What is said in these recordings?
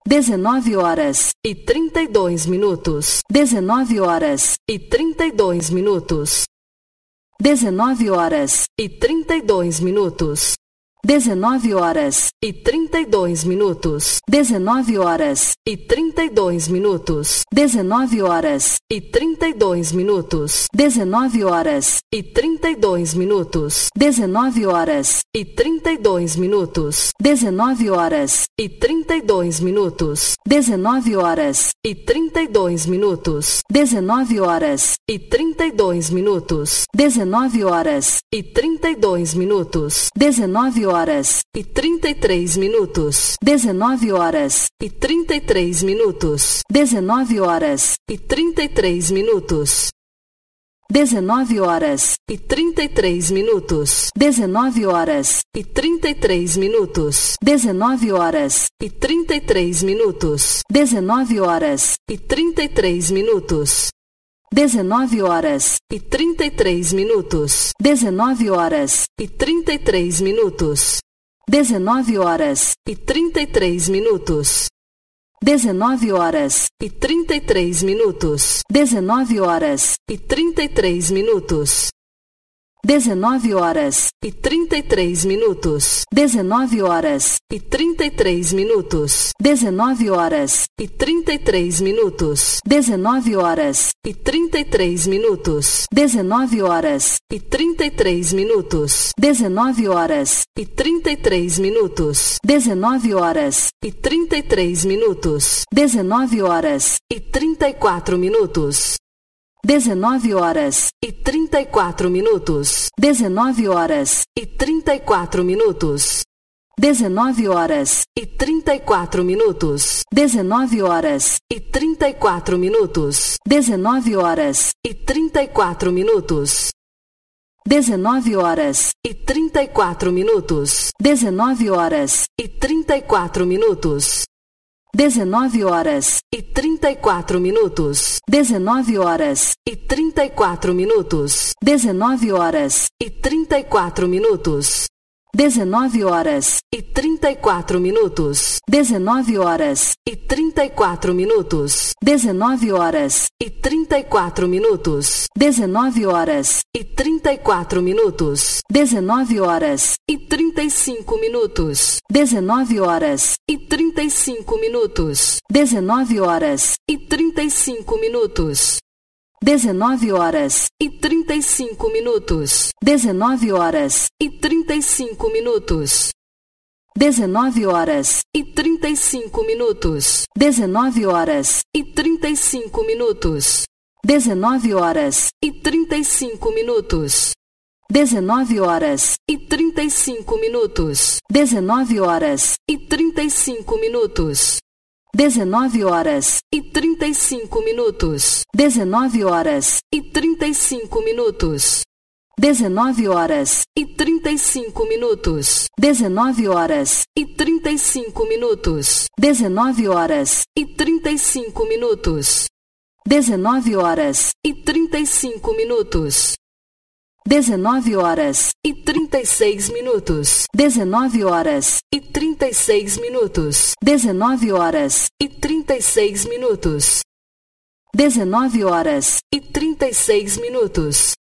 19 horas e 32 minutos. 19 horas E 32 minutos. 19 horas E 32 minutos. 19 horas E 32 minutos. 19 horas E 32 minutos. 19 horas E 32 minutos. 19 horas E 32 minutos. 19 horas E 32 minutos. 19 horas E 32 minutos. 19 horas E 32 minutos. 19 horas E 32 minutos. 19 horas E 32 minutos. 19 horas E 33 minutos. 19 horas E 33 minutos. 19 horas E 33 minutos. 19 horas E 33 minutos. 19 horas E 33 minutos. 19 horas E 33 minutos. 19 horas E 33 minutos. 19 horas E 33 minutos. 19 horas E 33 minutos. 19 horas E 33 minutos. 19 horas E 33 minutos. 19 horas E 33 minutos. 19 horas E 33 minutos. 19 horas E 33 minutos. 19 horas E 33 minutos. 19 horas E 33 minutos. 19 horas E 33 minutos. 19 horas E 33 minutos. 19 horas E 33 minutos. 19 horas E 34 minutos. 19 horas E 34 minutos. 19 horas E 34 minutos. 19 horas E 34 minutos. 19 horas E 34 minutos. 19 horas E 34 minutos. 19 horas E 34 minutos. 19 horas E 34 minutos. 19 horas E 34 minutos. 19 horas E 34 minutos. 19 horas E 34 minutos. 19 horas E 34 minutos. 19 horas E 34 minutos. 19 horas E 34 minutos. 19 horas E 34 minutos. 19 horas E 35 minutos. 19 horas E 35 minutos. 19 horas E 35 minutos. 19 horas E 35 minutos. 19 horas E 35 minutos. 19 horas E 35 minutos. 19 horas E 35 minutos. 19 horas E 35 minutos. 19 horas E 35 minutos. 19 horas E 35 minutos. 19 horas E 35 minutos. 19 horas E 35 minutos. 19 horas E 35 minutos. 19 horas E 35 minutos. 19 horas E 35 minutos. 19 horas E 35 minutos. 19 horas E 36 minutos. 19 horas E 36 minutos. 19 horas E 36 minutos. 19 horas E 36 minutos.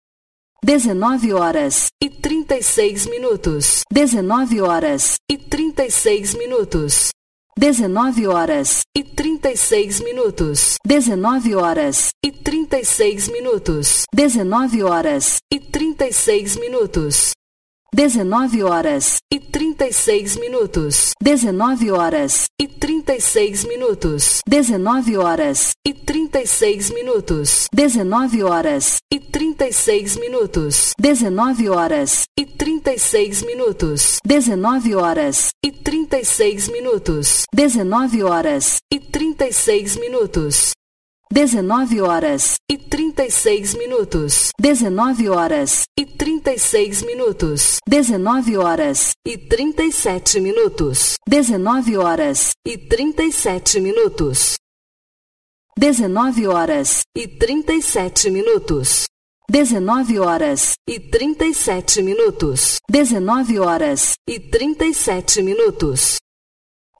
19 horas E 36 minutos. 19 horas E 36 minutos. 19 horas E 36 minutos. 19 horas E 36 minutos. 19 horas E 36 minutos. 19 horas E 36 minutos. 19 horas E 36 minutos. 19 horas E 36 minutos. 19 horas E 36 minutos. 19 horas E 36 minutos. 19 horas E 36 minutos. 19 horas E 36 minutos. 19 horas E 36 minutos. 19 horas E 36 minutos. 19 horas E 37 minutos. 19 horas E 37 minutos. 19 horas E 37 minutos. 19 horas E 37 minutos. 19 horas E 37 minutos.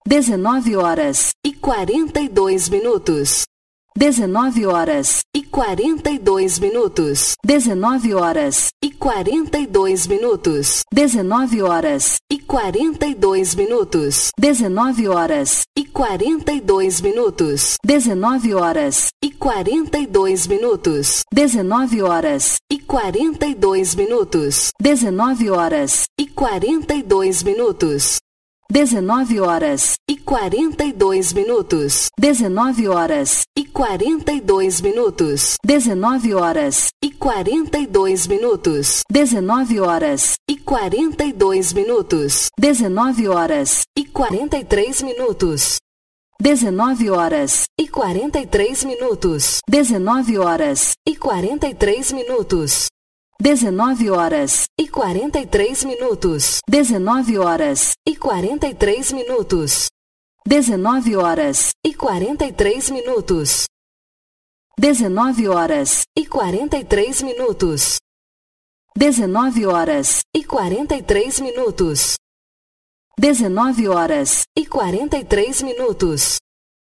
19 horas e 42 minutos. 19 horas e 42 minutos. 19 horas e 42 minutos. 19 horas e 42 minutos. 19 horas e 42 minutos. 19 horas e 42 minutos. 19 horas e 42 minutos. 19 horas e 42 minutos. 19 horas e 42 minutos. 19 horas e 42 minutos. 19 horas e 42 minutos. 19 horas e 42 minutos. 19 horas e 43 minutos. 19 horas e 43 minutos. 19 horas e 43 minutos. 19 horas e 43 minutos. 19 horas e 43 minutos. 19 horas e 43 minutos. 19 horas e 43 minutos. 19 horas e 43 minutos. 19 horas e 43 minutos.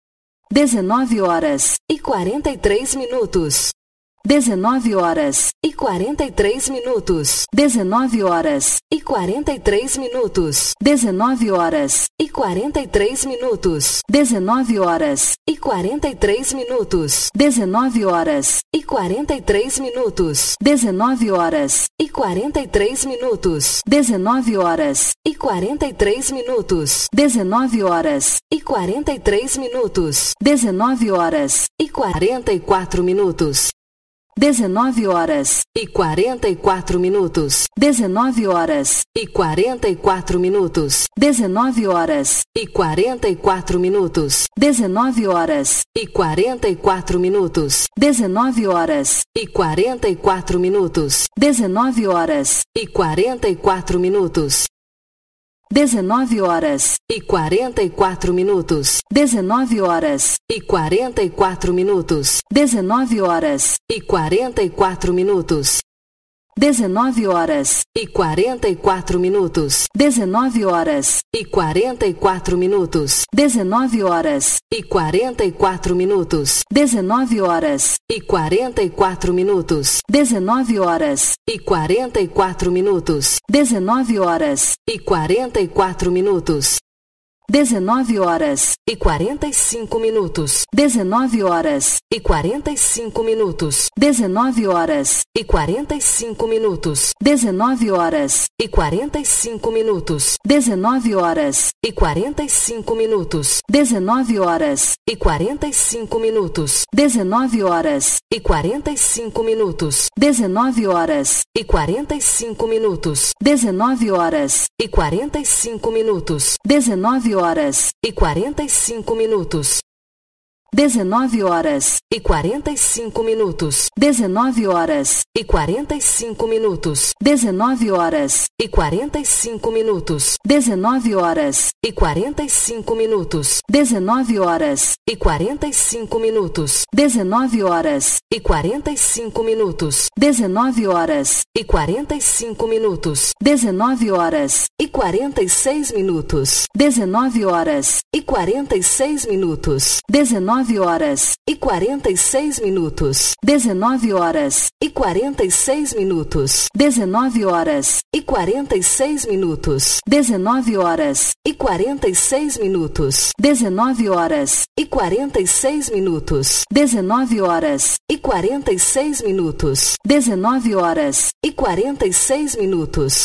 19 horas e 43 minutos. 19 horas e 43 minutos. 19 horas e 43 minutos. 19 horas e 43 minutos. 19 horas e 43 minutos. 19 horas e 43 minutos. 19 horas e 43 minutos. 19 horas e 43 minutos. 19 horas e 43 minutos. 19 horas e 44 minutos. 19 horas e 44 minutos. 19 horas e 44 minutos. 19 horas e 44 minutos. 19 horas e 44 minutos. 19 horas e 44 minutos. 19 horas e 44 minutos. 19 horas e 44 minutos. 19 horas e 44 minutos. 19 horas e 44 minutos. 19 horas e 44 minutos. 19 horas e 44 minutos. 19 horas e 44 minutos. 19 horas e 44 minutos. 19 horas e 44 minutos. 19 horas e 44 minutos. 19 horas e 45 minutos. 19 horas e 45 minutos. 19 horas e 45 minutos. 19 horas e 45 minutos. 19 horas e 45 minutos. 19 horas e 45 minutos. 19 horas e 45 minutos. 19 horas e 45 minutos. 19 horas e 45 minutos. 19 horas e 45 minutos. 19 horas e 45 minutos. 19 horas e 45 minutos. 19 horas e 45 minutos. 19 horas e 45 minutos. 19 horas e 45 minutos. 19 horas e 45 minutos. 19 horas e 45 minutos. 19 horas e 46 minutos. 19 horas e 46 minutos. 19 horas e 46 minutos. 19 horas e 46 minutos. 19 horas e 46 minutos. 19 horas e 46 minutos. 19 horas e 46 minutos. 19 horas e 46 minutos. 19 horas e 46 minutos.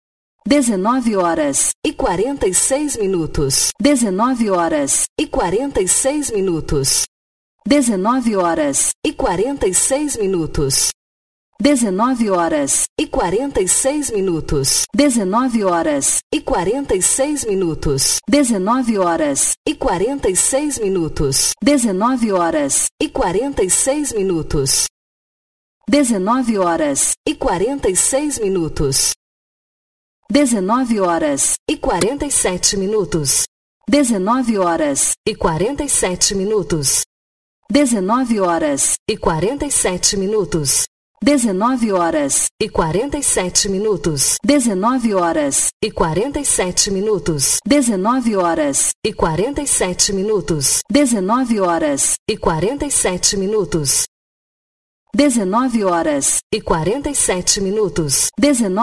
19 horas e 46 minutos. 19 horas e 46 minutos. 19 horas e 46 minutos. 19 horas e 46 minutos. 19 horas e 46 minutos. 19 horas e 46 minutos. 19 horas e 46 minutos. 19 horas e 46 minutos. 19 horas e 47 minutos. 19 horas e 47 minutos. 19 horas e 47 minutos. 19 horas e 47 minutos. 19 horas E 47 minutos. 19 horas E 47 minutos. 19 horas E 47 minutos. 19 horas E 47 minutos. 19